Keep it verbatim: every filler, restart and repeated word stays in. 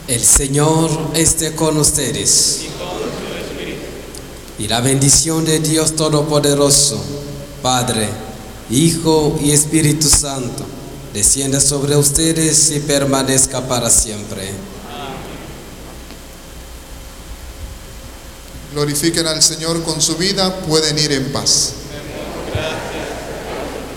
El Señor esté con ustedes. Y la bendición de Dios Todopoderoso, Padre, Hijo y Espíritu Santo, descienda sobre ustedes y permanezca para siempre. Glorifiquen al Señor con su vida, pueden ir en paz.